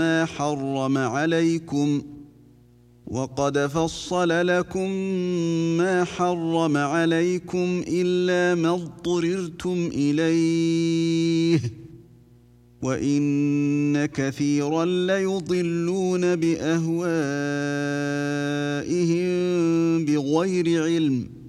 ما حرم عليكم وقد فصل لكم ما حرم عليكم إلا ما اضطررتم إليه وإن كثيرا ليضلون بأهوائهم بغير علم